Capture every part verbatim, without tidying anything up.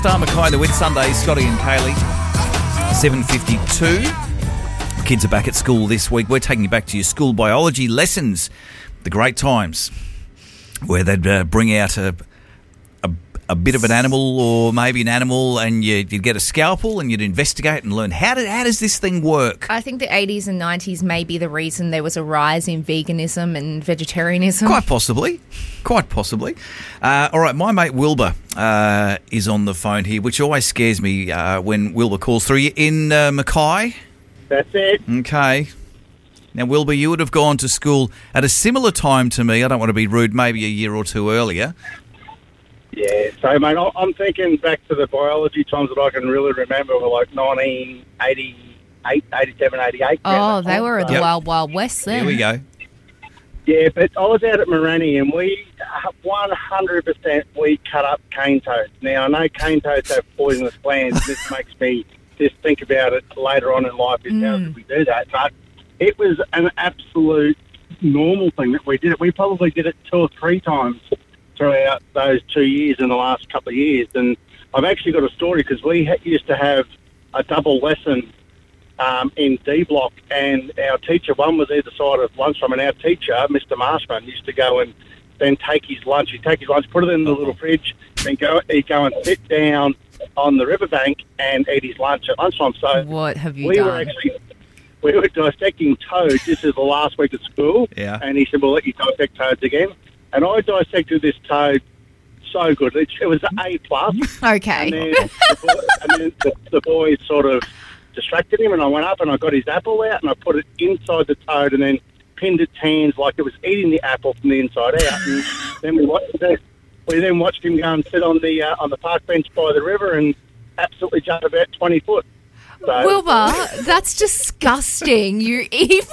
Star Mackay, the Wet Sunday, Scotty and Kaylee, seven fifty-two. Kids are back at school this week. We're taking you back to your school biology lessons, the great times where they'd uh, bring out a, a a bit of an animal or maybe an animal and you'd, you'd get a scalpel and you'd investigate and learn how, did, how does this thing work? I think the eighties and nineties may be the reason there was a rise in veganism and vegetarianism. Quite possibly. Quite possibly. Uh, all right, my mate Wilbur uh, is on the phone here, which always scares me uh, when Wilbur calls through. You in uh, Mackay? That's it. Okay. Now, Wilbur, you would have gone to school at a similar time to me. I don't want to be rude, maybe a year or two earlier. Yeah, so, mate, I- I'm thinking back to the biology times that I can really remember were like nineteen eighty-eight, eighty-seven, eighty-eight. Oh, they were at the Yep. Wild Wild West then. Here we go. Yeah, but I was out at Morani and we, one hundred percent, we cut up cane toads. Now, I know cane toads have poisonous glands. This makes me just think about it later on in life is how did we do that. But it was an absolute normal thing that we did it. We probably did it two or three times throughout those two years in the last couple of years. And I've actually got a story because we ha- used to have a double lesson um, in D Block, and our teacher, one was either side of lunchtime, and our teacher, Mister Marshman, used to go and then take his lunch. He'd take his lunch, put it in the little fridge, and go, he'd go and sit down on the riverbank and eat his lunch at lunchtime. So What have you we done? were actually we were dissecting toads. This is the last week of school, Yeah. and he said, "We'll let you dissect toads again." And I dissected this toad so good. It, it was an A plus. Okay. And then, the, boy- and then the, the boys sort of distracted him, and I went up and I got his apple out and I put it inside the toad and then pinned its hands like it was eating the apple from the inside out. And then we watched that. We then watched him go and sit on the uh, on the park bench by the river and absolutely jump about twenty foot. So, Wilbur, that's disgusting. You're evil.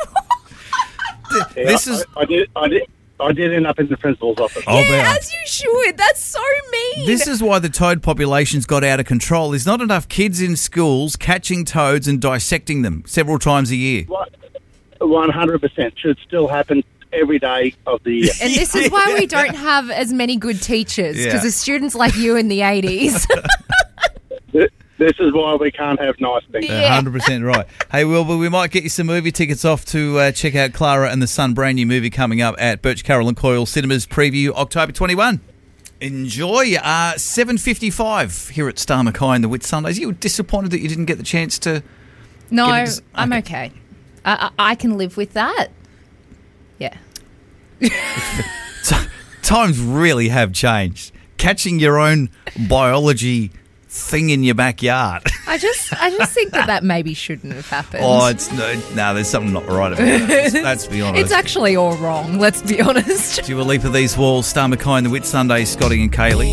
yeah, This I, is- I did. I did. I did end up in the principal's office. Oh, Yeah, bet. as you should. That's so mean. This is why the toad population's got out of control. There's not enough kids in schools catching toads and dissecting them several times a year. One hundred percent should still happen every day of the year. And this is why we don't have as many good teachers, because Yeah. of students like you in the eighties. Th- This is why we can't have nice things. one hundred percent right. Hey, Wilbur, we might get you some movie tickets off to uh, check out Clara and the Sun, brand new movie coming up at Birch Carroll and Coyle Cinemas, preview October twenty-first. Enjoy. Uh, seven fifty-five here at Star Mackay and the Whit Sundays. You were disappointed that you didn't get the chance to... No, Get it- I'm okay. okay. I, I, I can live with that. Yeah. Times really have changed. Catching your own biology thing in your backyard. I just I just think that that maybe shouldn't have happened. Oh, it's no, no, there's something not right about that. Let's, let's be honest. It's actually all wrong, let's be honest. Do a leap of these walls, Star Mackay and the Whit Sundays, Scotty and Kaylee.